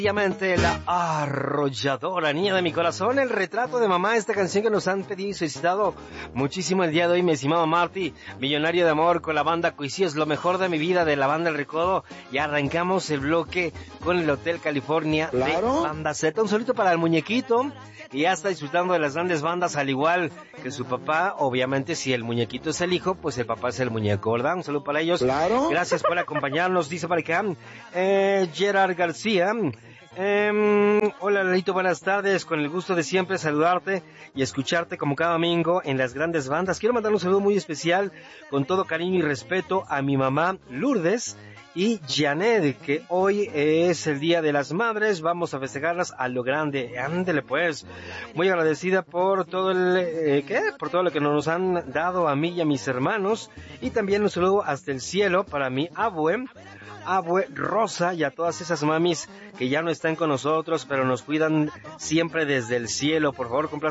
Obviamente la arrolladora niña de mi corazón, el retrato de mamá, esta canción que nos han pedido y solicitado muchísimo el día de hoy, mi estimado Marty, millonario de amor con la banda Cuisí, es lo mejor de mi vida, de la banda El Recodo, y arrancamos el bloque con el Hotel California de Banda Z, un solito para el muñequito, y ya está disfrutando de las grandes bandas, al igual que su papá. Obviamente si el muñequito es el hijo, pues el papá es el muñeco, ¿verdad? Un saludo para ellos. Claro. Gracias por acompañarnos, dice para acá Gerard García. Hola Lalito, buenas tardes, con el gusto de siempre saludarte y escucharte como cada domingo en las grandes bandas. Quiero mandar un saludo muy especial, con todo cariño y respeto, a mi mamá Lourdes y Janet, que hoy es el Día de las Madres. Vamos a festejarlas a lo grande. Ándele pues, muy agradecida por todo por todo lo que nos han dado a mí y a mis hermanos, y también un saludo hasta el cielo para mi abue Rosa, y a todas esas mamis que ya no están con nosotros, pero nos cuidan siempre desde el cielo. Por favor,